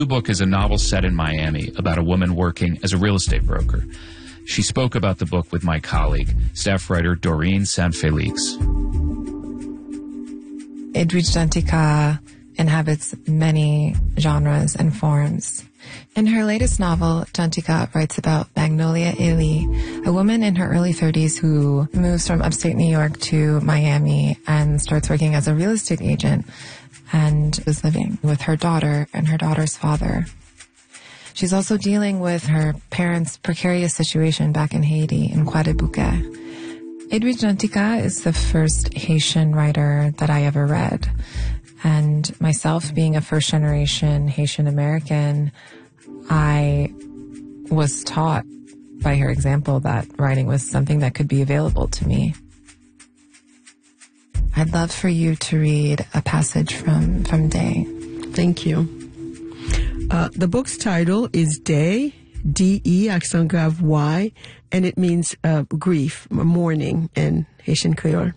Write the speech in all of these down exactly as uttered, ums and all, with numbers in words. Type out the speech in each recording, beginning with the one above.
The book is a novel set in Miami about a woman working as a real estate broker. She spoke about the book with my colleague, staff writer Doreen Saint-Felix. Edwidge Danticat inhabits many genres and forms. In her latest novel, Danticat writes about Magnolia Ely, a woman in her early thirties who moves from upstate New York to Miami and starts working as a real estate agent and is living with her daughter and her daughter's father. She's also dealing with her parents' precarious situation back in Haiti, in Croix-des-Bouquets. Edwidge Danticat is the first Haitian writer that I ever read. And myself, being a first-generation Haitian American, I was taught by her example that writing was something that could be available to me. I'd love for you to read a passage from, from Day. Thank you. Uh, the book's title is Day, D E, accent grave Y, and it means uh, grief, mourning in Haitian Creole.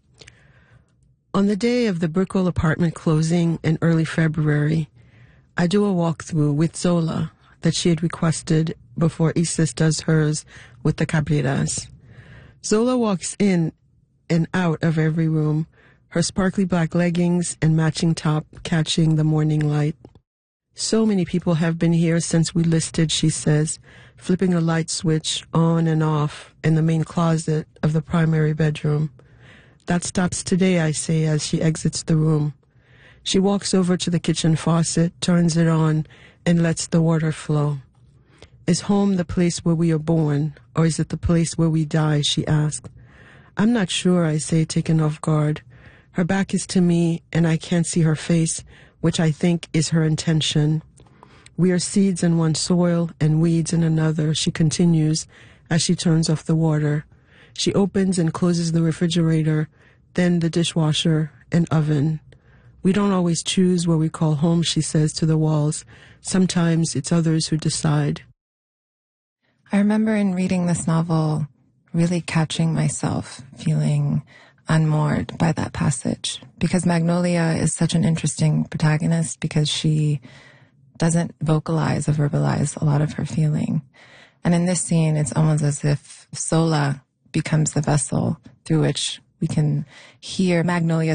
On the day of the Brickell apartment closing in early February, I do a walkthrough with Zola that she had requested before Isis does hers with the Cabreras. Zola walks in and out of every room, her sparkly black leggings and matching top catching the morning light. So many people have been here since we listed, she says, flipping a light switch on and off in the main closet of the primary bedroom. That stops today, I say, as she exits the room. She walks over to the kitchen faucet, turns it on, and lets the water flow. Is home the place where we are born, or is it the place where we die, she asks. I'm not sure, I say, taken off guard. Her back is to me, and I can't see her face, which I think is her intention. We are seeds in one soil and weeds in another, she continues as she turns off the water. She opens and closes the refrigerator, then the dishwasher and oven. We don't always choose where we call home, she says to the walls. Sometimes it's others who decide. I remember in reading this novel really catching myself feeling unmoored by that passage, because Magnolia is such an interesting protagonist because she doesn't vocalize or verbalize a lot of her feeling. And in this scene, it's almost as if Zola becomes the vessel through which we can hear Magnolia's